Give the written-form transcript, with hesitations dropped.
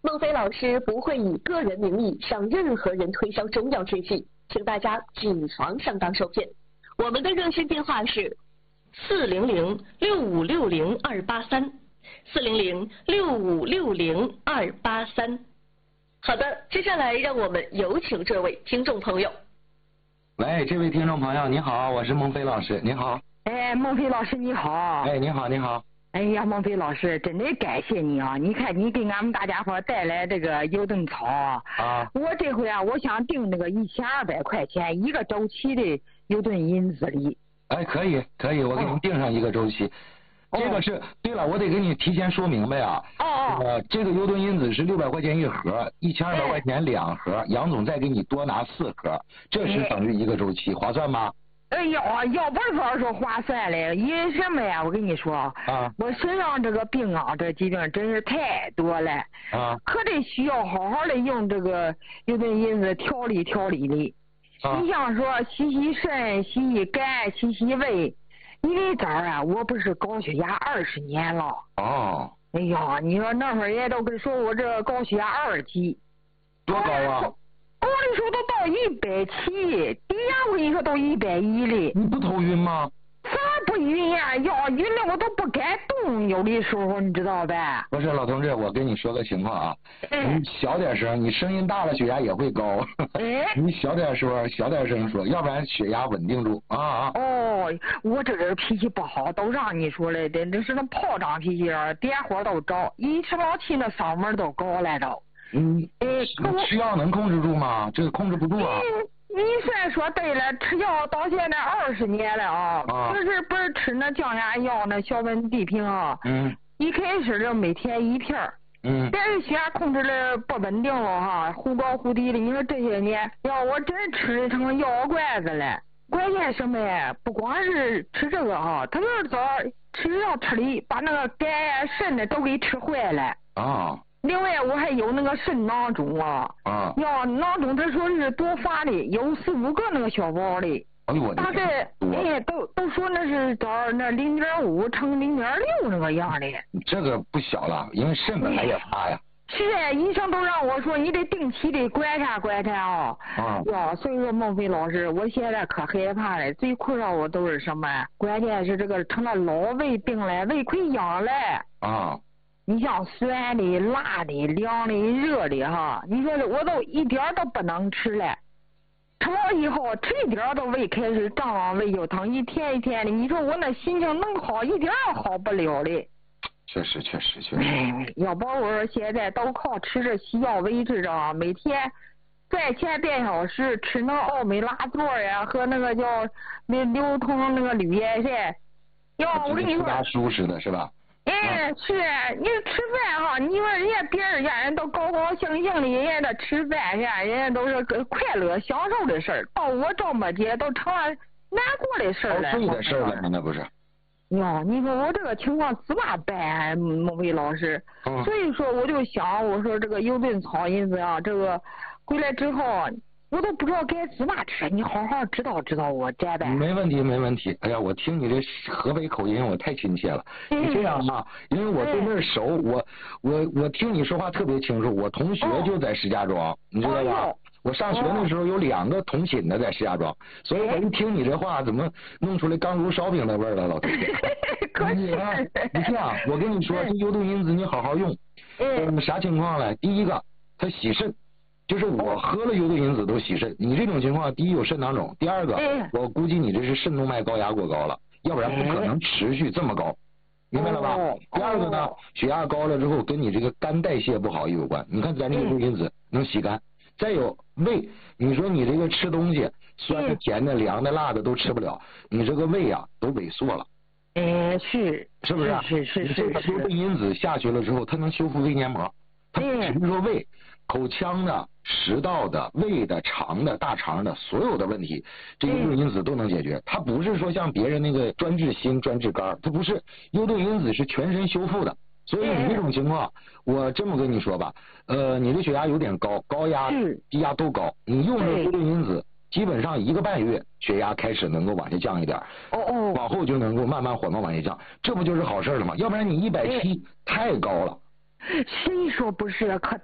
孟非老师不会以个人名义向任何人推销中药制剂，请大家谨防上当受骗。我们的热线电话是400-6560-283，400-6560-283。好的，接下来让我们有请这位听众朋友。 喂，这位听众朋友，你好，我是孟非老师，你好。 哎，孟非老师你好。 哎，你好，你好。 哎呀，孟非老师，真的感谢你啊！你看你给俺们大家伙带来这个优顿草啊，我这回啊，我想订那个1200块钱一个周期的优顿因子梨。 哎，可以，我给您订上一个周期。这个是，对了，我得给你提前说明白啊。这个优顿因子是600块钱一盒，1200块钱2盒，杨总再给你多拿4盒，这是等于一个周期，划算吗？ 哎呀，要不是说划算嘞，因为什么呀？我跟你说我身上这个病啊，这疾病真是太多了可得需要好好的用这个优顿因子调理的。你像说洗洗肾、洗洗肝、洗洗胃，因为这儿啊，我不是高血压20年了。哎呀，你说那会儿也都跟说我这高血压2级， 多高啊？ 高的时候都到170，低压我跟你说都110了。 你不头晕吗？ 啥不晕呀？要晕了我都不敢动，有的时候你知道呗。 不是老同志，我跟你说个情况啊，你小点声，你声音大了血压也会高。你小点说，小点声说，要不然血压稳定住啊。 我这人脾气不好，都让你说了的，那是那炮仗脾气啊，点火都着，一吃老气那嗓门都高来着。 吃药能控制住吗？这个控制不住啊。 你虽说对了，吃药到现在20年了不是吃那降压药那小温地平啊。一开始就每天1片但是血压控制的不稳定了忽高忽低的。你说这些年，我真吃成药罐子了。关键什么呀？不光是吃这个他就是早吃药吃的，把那个肝呀、肾的都给吃坏了另外我还有那个肾囊肿囊肿他说是多发的，有4、5个那个小包的。大概都说那是找那0.5乘0.6那个样的。 这个不小了，因为肾本来也发呀。 是医生都让我说你得定期的观察所以说孟非老师，我现在可害怕了，最困扰我都是什么？关键是这个成了老胃病了，胃溃疡了你像酸的、辣的、凉的、热的你说我都一点都不能吃了。吃了以后吃一点都胃开始胀，胃就疼，一天一天的。你说我那心情能好一点也好不了的。 确实。 要不我说现在都靠吃着西药维持着，每天在前半小时吃那奥美拉唑呀和那个叫那流通那个铝盐噻。我跟你说。 大舒适的是吧？ 是你吃饭你说别人都高高兴兴的，人家的吃饭人家都是快乐享受的事儿，到我这么些都成了难过的事儿了。 对的事儿了，那不是？ 你说我这个情况怎么办，孟非老师？所以说我就想，我说这个优顿草因子这个回来之后，我都不知道该怎么吃，你好好指导指导我这呗。 没问题。哎呀，我听你这河北口音，我太亲切了。你这样因为我对那儿熟，我听你说话特别清楚。我同学就在石家庄，你知道吧？我上学的时候有2个同寝的在石家庄，所以我一听你这话，怎么弄出来刚炉烧饼的味儿了，老同学。你这样，我跟你说，这优顿因子你好好用。啥情况呢？第一个，它洗肾。就是我喝了优顿因子都洗肾，你这种情况，第一有肾囊肿，第二个我估计你这是肾动脉高压过高了，要不然不可能持续这么高，明白了吧？第二个呢，血压高了之后跟你这个肝代谢不好也有关。你看咱这优顿因子能洗肝，再有胃，你说你这个吃东西酸的、甜的、凉的、辣的都吃不了，你这个胃都萎缩了。是不是？是。这个优顿因子下去了之后，它能修复胃黏膜，它只是说胃。口腔的、食道的、胃的、肠的、大肠的所有的问题，这优顿因子都能解决。它不是说像别人那个专治心、专治肝，它不是。优顿因子是全身修复的，所以你这种情况，我这么跟你说吧，你的血压有点高，高压、低压都高，你用这优顿因子，基本上1个半月，血压开始能够往下降一点，往后就能够慢慢缓慢往下降，这不就是好事了吗？要不然你170太高了。 谁说不是？可